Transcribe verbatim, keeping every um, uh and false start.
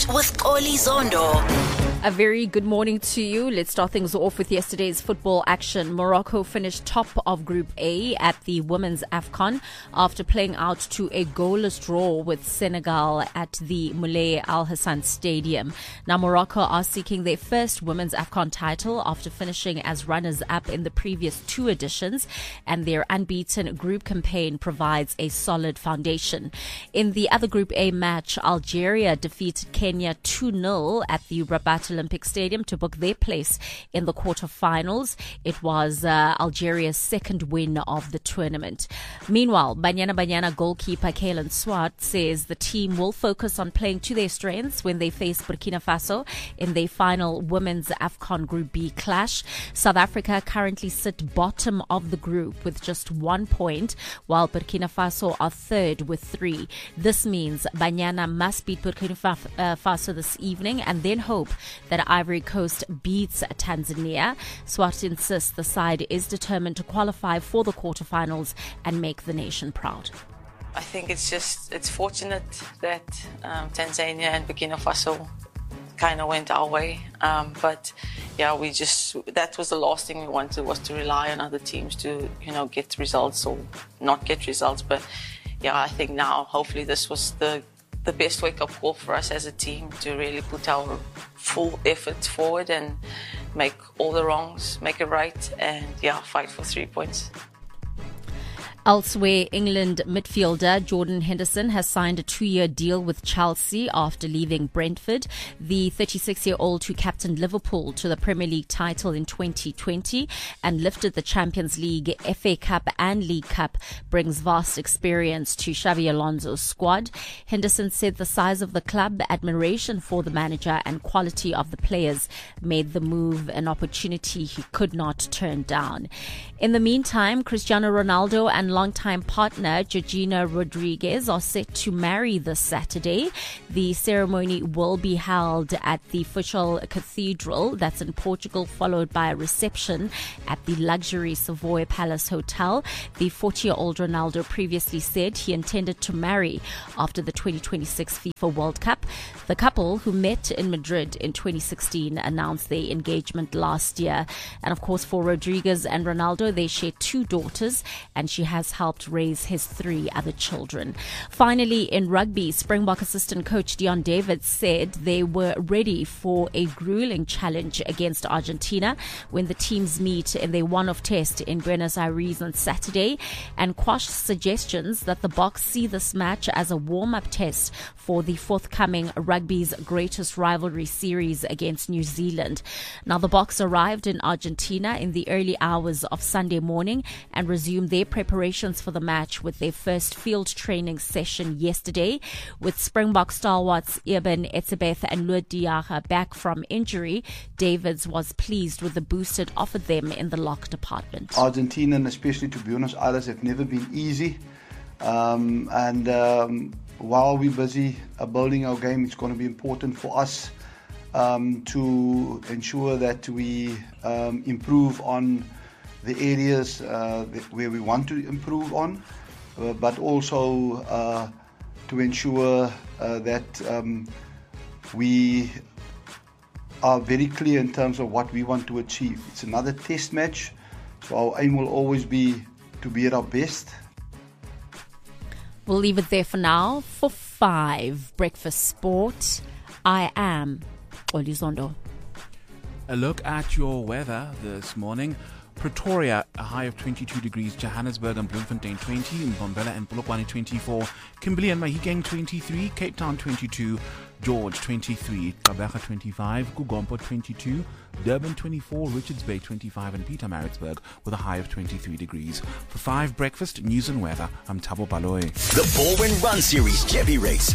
Sport with Oli Zondo. A very good morning to you. Let's start things off with yesterday's football action. Morocco finished top of Group A at the Women's AFCON after playing out to a goalless draw with Senegal at the Moulay Al Hassan Stadium. Now, Morocco are seeking their first Women's AFCON title after finishing as runners-up in the previous two editions, and their unbeaten group campaign provides a solid foundation. In the other Group A match, Algeria defeated Kenya two nil at the Rabat Olympic Stadium to book their place in the quarterfinals. It was uh, Algeria's second win of the tournament. Meanwhile, Banyana Banyana goalkeeper Kaylin Swart says the team will focus on playing to their strengths when they face Burkina Faso in their final Women's AFCON Group B clash. South Africa currently sit bottom of the group with just one point, while Burkina Faso are third with three. This means Banyana must beat Burkina Faso this evening and then hope that Ivory Coast beats Tanzania. Swart insists the side is determined to qualify for the quarterfinals and make the nation proud. I think it's just, it's fortunate that um, Tanzania and Burkina Faso kind of went our way. Um, but yeah, we just, that was the last thing we wanted, was to rely on other teams to, you know, get results or not get results. But yeah, I think now hopefully this was the the best wake-up call for us as a team to really put our full efforts forward and make all the wrongs, make it right, and yeah, fight for three points. Elsewhere, England midfielder Jordan Henderson has signed a two-year deal with Chelsea after leaving Brentford. The thirty-six-year-old who captained Liverpool to the Premier League title in twenty twenty and lifted the Champions League, F A Cup and League Cup brings vast experience to Xabi Alonso's squad. Henderson said the size of the club, admiration for the manager and quality of the players made the move an opportunity he could not turn down. In the meantime, Cristiano Ronaldo and longtime partner Georgina Rodriguez are set to marry this Saturday. The ceremony will be held at the Funchal Cathedral, that's in Portugal, followed by a reception at the luxury Savoy Palace Hotel. The forty-year-old Ronaldo previously said he intended to marry after the twenty twenty-six FIFA World Cup. The couple, who met in Madrid in twenty sixteen, announced their engagement last year. And of course, for Rodriguez and Ronaldo, they share two daughters, and she has helped raise his three other children. Finally, in rugby, Springbok assistant coach Deon David said they were ready for a grueling challenge against Argentina when the teams meet in their one-off test in Buenos Aires on Saturday, and quashed suggestions that the Boks see this match as a warm-up test for the forthcoming rugby's greatest rivalry series against New Zealand. Now, the Boks arrived in Argentina in the early hours of Sunday morning and resumed their preparations for the match with their first field training session yesterday. With Springbok stalwarts Eben Etzebeth and Luid Diaga back from injury, Davids was pleased with the boost it offered them in the lock department. Argentina, and especially to Buenos Aires, have never been easy. Um, and um, while we're busy uh, building our game, it's going to be important for us um, to ensure that we um, improve on the areas uh, where we want to improve on, uh, but also uh, to ensure uh, that um, we are very clear in terms of what we want to achieve. It's another test match, so our aim will always be to be at our best. We'll leave it there for now. For five, Breakfast Sport, I am Oli Zondo. A look at your weather this morning. Pretoria, a high of twenty-two degrees. Johannesburg and Bloemfontein twenty. Mbombela and Polokwane twenty-four. Kimberley and Mahikeng twenty-three. Cape Town twenty-two. George twenty-three. Gqeberha twenty-five. Kugompo twenty-two. Durban twenty-four. Richards Bay twenty-five. And Pietermaritzburg with a high of twenty-three degrees. For five Breakfast, News and Weather, I'm Thabo Baloyi. The Baldwin Run Series Jeppy Race.